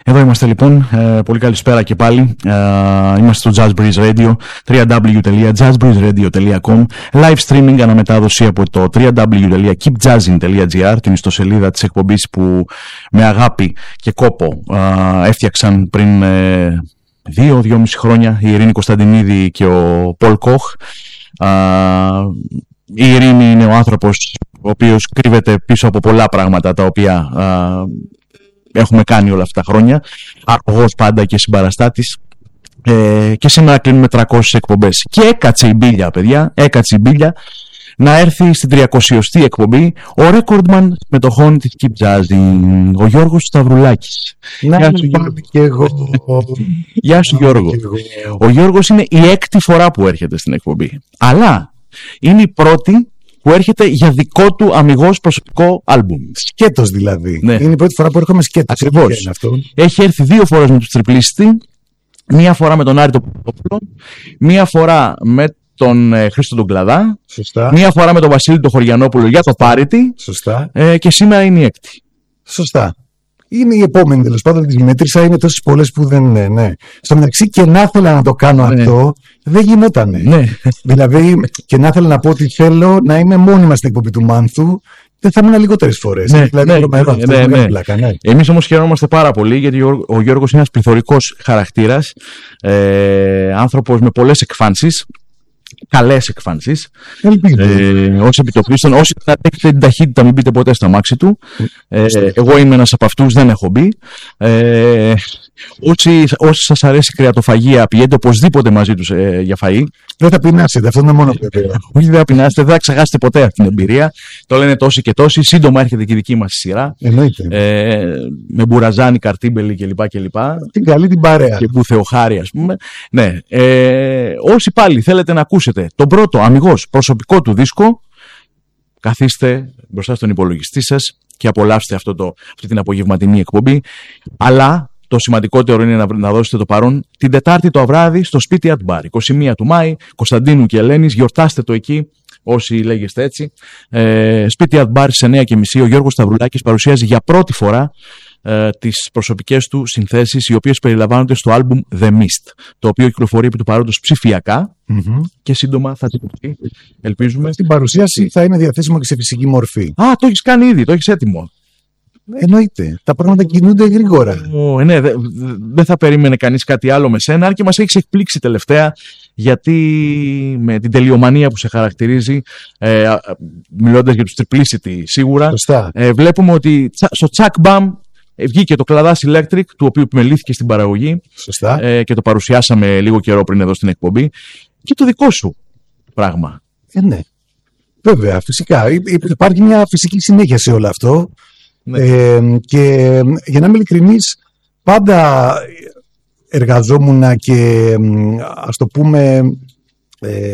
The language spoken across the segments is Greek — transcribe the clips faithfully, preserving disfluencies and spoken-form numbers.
Εδώ είμαστε λοιπόν, ε, πολύ καλησπέρα και πάλι, ε, είμαστε στο Jazz Breeze Radio, double-u double-u double-u τελεία jazz breeze radio τελεία com, live streaming αναμετάδοση από το double-u double-u double-u τελεία keep jazzing τελεία gr, την ιστοσελίδα της εκπομπής που με αγάπη και κόπο ε, έφτιαξαν πριν ε, δύο, δυόμιση χρόνια η Ειρήνη Κωνσταντινίδη και ο Πολ Κοχ. Ε, η Ειρήνη είναι ο άνθρωπος ο οποίος κρύβεται πίσω από πολλά πράγματα τα οποία ε, έχουμε κάνει όλα αυτά τα χρόνια, αργός πάντα και συμπαραστάτης, ε, και σήμερα κλείνουμε τριακόσιες εκπομπές και έκατσε η μπίλια, παιδιά, έκατσε η μπίλια να έρθει στην τριακοσιοστή εκπομπή ο recordman μετοχών της Keep Jazzing, ο Γιώργος Σταυρουλάκης. Να, Γεια σου Γιώργο. Και εγώ. Γεια σου Γιώργο. Ο Γιώργος είναι η έκτη φορά που έρχεται στην εκπομπή, αλλά είναι η πρώτη που έρχεται για δικό του αμιγώς προσωπικό άλμπουμ. Σκέτος δηλαδή. Ναι. Είναι η πρώτη φορά που έρχομαι σκέτος. Ακριβώς. Έχει έρθει δύο φορές με τους Τριπλίστη, μία φορά με τον Άρη τον Παπαδόπουλο, μία φορά με τον ε, Χρήστο τον Κλαδά, σωστά, μία φορά με τον Βασίλη τον Χωριανόπουλο για το Πάρητη, σωστά, ε, και σήμερα είναι η έκτη. Σωστά. Είναι η επόμενη, τέλος πάντων, τη μέτρησα, είναι τόσες πολλές που δεν είναι. Ναι. Στο μεταξύ, και να ήθελα να το κάνω, ναι, αυτό, δεν γινότανε. Ναι. Δηλαδή, και να ήθελα να πω ότι θέλω να είμαι μόνιμα στην εκπομπή του Μάνθου, δεν θα ήμουν λιγότερες φορές. Ναι, δηλαδή, ναι, τρομερό, ναι, ναι, ναι. Πλάκα, ναι. Εμείς όμως χαιρόμαστε πάρα πολύ, γιατί ο Γιώργος είναι ένας πληθωρικός χαρακτήρας, ε, άνθρωπος με πολλές εκφάνσεις. Καλές εκφάνσεις. Ε, όσοι επιτοπλίστων, όσοι θα έχετε την ταχύτητα, μην μπείτε ποτέ στα μάξι του. Ε, εγώ είμαι ένας από αυτούς, δεν έχω μπει. Ε, όσοι, όσοι σας αρέσει η κρεατοφαγία, πηγαίνετε οπωσδήποτε μαζί τους ε, για φαΐ. Δεν θα πεινάσετε, αυτό είναι μόνο βέβαιο. Όχι, δεν θα πεινάσετε, δεν θα ξεχάσετε ποτέ αυτή την εμπειρία. Το λένε τόσοι και τόσοι. Σύντομα έρχεται και η δική μας σειρά. Εννοείται. Ε, με μπουραζάνι, καρτίμπελι κλπ. κλπ. Την καλή την παρέα. Και μπουθεοχάρη, ας πούμε. Ναι. Ε, όσοι πάλι θέλετε να ακούσετε τον πρώτο αμιγώς προσωπικό του δίσκο, καθίστε μπροστά στον υπολογιστή σας και απολαύστε αυτό το, αυτή την απογευματινή εκπομπή. Αλλά το σημαντικότερο είναι να, να δώσετε το παρόν την Τετάρτη το βράδυ στο σπίτι Art Bar, εικοστή πρώτη του Μάη, Κωνσταντίνου και Ελένης. Γιορτάστε το εκεί, όσοι λέγεστε έτσι. Ε, σπίτι Art Bar στις εννιά και μισή. Ο Γιώργος Σταυρουλάκης παρουσιάζει για πρώτη φορά ε, τις προσωπικές του συνθέσεις, οι οποίες περιλαμβάνονται στο άλμπουμ The Mist, το οποίο κυκλοφορεί επί του παρόντος ψηφιακά, mm-hmm, και σύντομα θα τυπωθεί, ελπίζουμε. Στην παρουσίαση θα είναι διαθέσιμο και σε φυσική μορφή. Α, το έχεις κάνει ήδη, το έχεις έτοιμο. Εννοείται. Τα πράγματα κινούνται γρήγορα. Oh, ναι, δεν δε θα περίμενε κανείς κάτι άλλο με σένα, αν και μας έχεις εκπλήξει τελευταία, γιατί με την τελειομανία που σε χαρακτηρίζει, ε, μιλώντας για τους Triplicity σίγουρα, ε, βλέπουμε ότι στο Chuck Bam βγήκε το Κλαδάς Electric, του οποίου επιμελήθηκε στην παραγωγή. Σωστά. Ε, και το παρουσιάσαμε λίγο καιρό πριν εδώ στην εκπομπή. Και το δικό σου πράγμα. Ε, ναι. Βέβαια, φυσικά. Υπάρχει μια φυσική συνέχεια σε όλο αυτό. Ναι. Ε, και για να είμαι ειλικρινής, πάντα εργαζόμουν και, ας το πούμε, ε,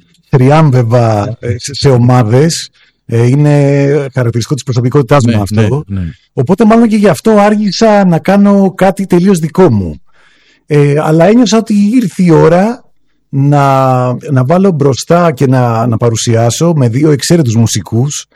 θριάμβευα σε ομάδες. Ε, είναι χαρακτηριστικό της προσωπικότητάς μου, ναι, αυτό. Ναι, ναι. Οπότε μάλλον και γι' αυτό άργησα να κάνω κάτι τελείως δικό μου. Ε, αλλά ένιωσα ότι ήρθε η ώρα να, να βάλω μπροστά και να, να παρουσιάσω με δύο εξαίρετους μουσικούς,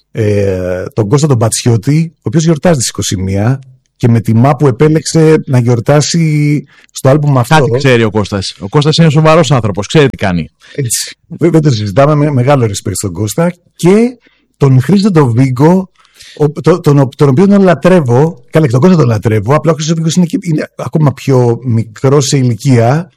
ε, τον Κώστα τον Πατσιώτη, ο οποίος γιορτάζει τις είκοσι μία, και με τιμά που επέλεξε να γιορτάσει στο άλμπουμ αυτό. Κάτι ξέρει ο Κώστας. Ο Κώστας είναι σοβαρός άνθρωπος, ξέρει τι κάνει. Έτσι. Βέβαια το συζητάμε, με μεγάλο respect στον Κώστα, και τον Χρήστο τον Βίγκο, τον, τον, τον οποίο τον λατρεύω. Καλά, και τον Κώστα τον λατρεύω. Απλά ο Χρήστος Βίγκος είναι, είναι ακόμα πιο μικρό σε ηλικία,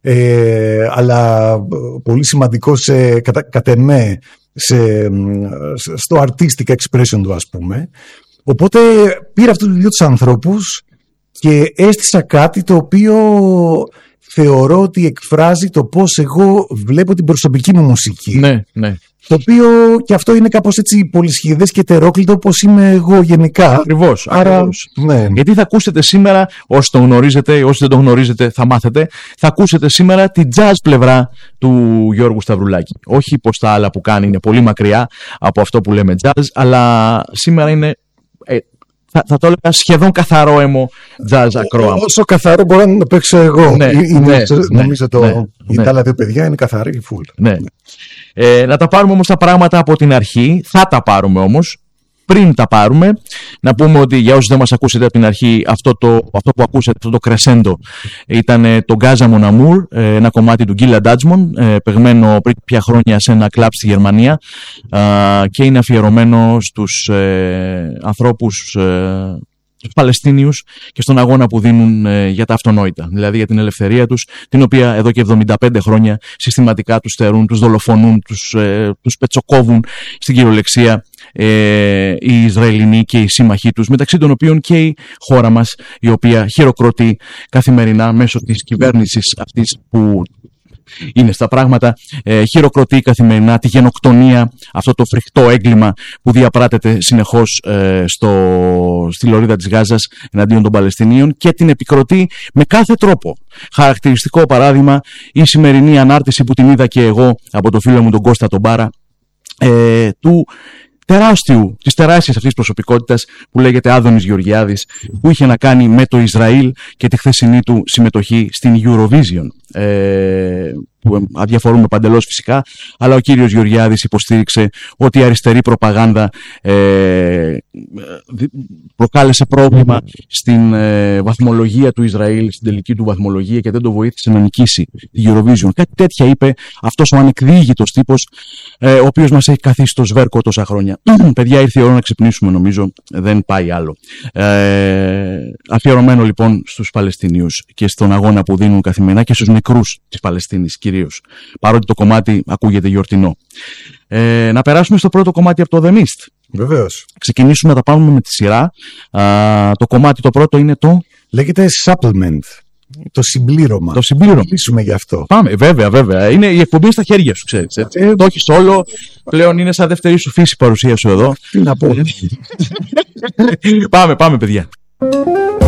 ε, αλλά πολύ σημαντικό σε, κατα, κατ' εμέ, σε, στο artistic expression του, ας πούμε. Οπότε πήρα αυτούς τους δύο τους ανθρώπους και έστησα κάτι το οποίο θεωρώ ότι εκφράζει το πώς εγώ βλέπω την προσωπική μου μουσική. Ναι, ναι. Το οποίο και αυτό είναι κάπως έτσι πολυσχηδές και τερόκλητο, όπως είμαι εγώ γενικά. Ακριβώς. Άρα, ακριβώς. Ναι. Γιατί θα ακούσετε σήμερα, όσοι το γνωρίζετε, όσοι δεν το γνωρίζετε θα μάθετε, θα ακούσετε σήμερα την jazz πλευρά του Γιώργου Σταυρουλάκη. Όχι πως τα άλλα που κάνει είναι πολύ μακριά από αυτό που λέμε jazz, αλλά σήμερα είναι... Ε, Θα, θα το έλεγα σχεδόν καθαρό αίμο jazz ακρόαμα. Όσο καθαρό μπορώ να το παίξω εγώ. Ναι, είναι, ναι, νομίζω το. Ναι, οι ναι. άλλα δύο παιδιά είναι καθαροί, full. Ναι. Ε, να τα πάρουμε όμως τα πράγματα από την αρχή. Θα τα πάρουμε όμως. πριν τα πάρουμε, να πούμε ότι για όσους δεν μας ακούσετε από την αρχή, αυτό, το, αυτό που ακούσατε, αυτό το κρεσέντο, ήταν το Gaza Mon Amour, ένα κομμάτι του Γκίλα Ντάτσμον, παιγμένο πριν πια χρόνια σε ένα κλαμπ στη Γερμανία, και είναι αφιερωμένο στους ε, ανθρώπους, ε, τους Παλαιστίνιους, και στον αγώνα που δίνουν ε, για τα αυτονόητα, δηλαδή για την ελευθερία τους, την οποία εδώ και εβδομήντα πέντε χρόνια συστηματικά τους στερούν, τους δολοφονούν, τους, ε, τους πετσοκόβουν στην κυριολεξία ε, οι Ισραηλινοί και οι σύμμαχοί τους, μεταξύ των οποίων και η χώρα μας, η οποία χειροκροτεί καθημερινά μέσω της κυβέρνησης αυτής που είναι στα πράγματα, ε, χειροκροτεί καθημερινά τη γενοκτονία, αυτό το φρικτό έγκλημα που διαπράτεται συνεχώς ε, στο, στη λωρίδα της Γάζας εναντίον των Παλαιστινίων, και την επικροτεί με κάθε τρόπο. Χαρακτηριστικό παράδειγμα η σημερινή ανάρτηση που την είδα και εγώ από το φίλο μου τον Κώστα τον Μπάρα, ε, του τεράστιου, της τεράστιας αυτής προσωπικότητας που λέγεται Άδωνης Γεωργιάδης, που είχε να κάνει με το Ισραήλ και τη χθεσινή του συμμετοχή στην Eurovision, ε, που αδιαφορούμε παντελώς φυσικά, αλλά ο κύριος Γεωργιάδης υποστήριξε ότι η αριστερή προπαγάνδα ε, προκάλεσε πρόβλημα στην ε, βαθμολογία του Ισραήλ, στην τελική του βαθμολογία, και δεν το βοήθησε να νικήσει τη Eurovision. Κάτι τέτοια είπε αυτός ο ανεκδίγητος τύπος, ε, ο οποίος μας έχει καθίσει στο σβέρκο τόσα χρόνια. Παιδιά, ήρθε η ώρα να ξυπνήσουμε, νομίζω, δεν πάει άλλο. Ε, αφιερωμένο λοιπόν στους Παλαιστινίους και στον αγώνα που δίνουν καθημερινά και στους νεκρούς της Παλαιστίνης κυρίως, παρότι το κομμάτι ακούγεται γιορτινό. Ε, να περάσουμε στο πρώτο κομμάτι από το The Mist. Βεβαίως. Ξεκινήσουμε να τα πάμε με τη σειρά. Α, το κομμάτι το πρώτο είναι το... Λέγεται Supplement. Το συμπλήρωμα. Το συμπλήρωμα. Θα μιλήσουμε γι' αυτό. Πάμε, βέβαια, βέβαια. Είναι η εκπομπή στα χέρια σου, ξέρεις. Ε, το έχεις όλο. Πλέον είναι σαν δεύτερη σου φύση παρουσία σου εδώ. Τι να πω. Πάμε, πάμε, παιδιά.